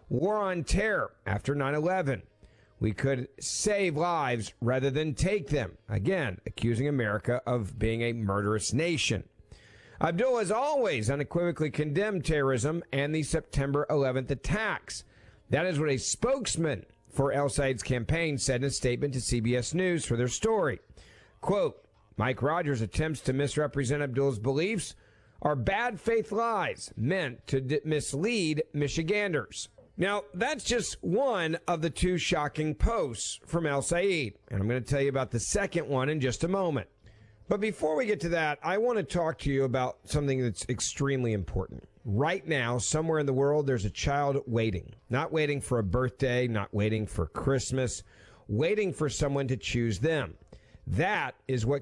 war on terror after 9/11. We could save lives rather than take them. Again, accusing America of being a murderous nation. Abdul has always unequivocally condemned terrorism and the September 11th attacks. That is what a spokesman for El Sayed's campaign said in a statement to CBS News for their story. Quote, Mike Rogers' attempts to misrepresent Abdul's beliefs are bad faith lies meant to mislead Michiganders. Now, that's just one of the two shocking posts from El Sayed, and I'm going to tell you about the second one in just a moment. But before we get to that, I want to talk to you about something that's extremely important. Right now, somewhere in the world, there's a child waiting. Not waiting for a birthday, not waiting for Christmas, waiting for someone to choose them. That is what